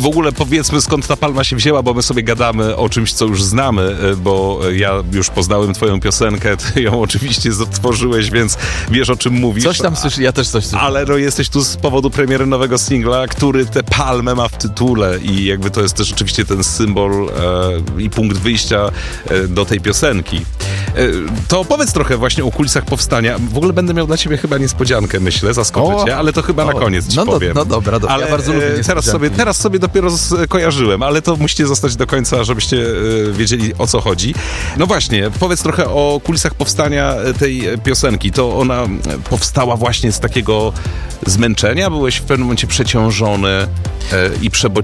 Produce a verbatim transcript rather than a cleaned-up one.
w ogóle powiedzmy, skąd ta palma się wzięła, bo my sobie gadamy o czymś, co już znamy, bo ja już poznałem twoją piosenkę, ty ją oczywiście stworzyłeś, więc wiesz, o czym mówisz. Coś tam słyszę, ja też coś słyszę. Ale no, jesteś tu z powodu premiery nowego singla, który tę palmę ma w tytule i jakby to jest też oczywiście ten symbol e, i punkt wyjścia e, do tej piosenki. E, to powiedz trochę właśnie o kulisach powstania. W ogóle będę miał dla ciebie chyba niespodziankę, myślę, zaskoczę cię, ale to chyba o, na koniec ci no, powiem. No, no dobra, dobra. Ale ja bardzo lubię e, teraz sobie, teraz sobie dopiero skojarzyłem, ale to musicie zostać do końca, żebyście e, wiedzieli, o co chodzi. No właśnie, powiedz trochę o kulisach powstania tej piosenki. To ona powstała właśnie z takiego zmęczenia? Byłeś w pewnym momencie przeciążony e, i przebo